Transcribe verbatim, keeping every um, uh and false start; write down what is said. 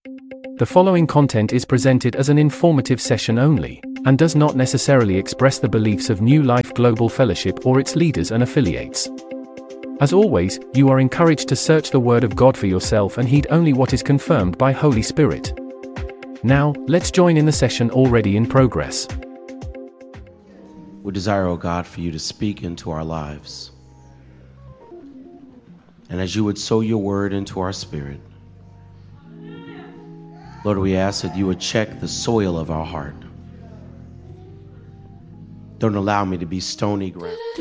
The following content is presented as an informative session only, and does not necessarily express the beliefs of New Life Global Fellowship or its leaders and affiliates. As always, you are encouraged to search the Word of God for yourself and heed only what is confirmed by Holy Spirit. Now, let's join in the session already in progress. We desire, O God, for you to speak into our lives. And as you would sow your word into our spirit, Lord, we ask that you would check the soil of our heart. Don't allow me to be stony ground.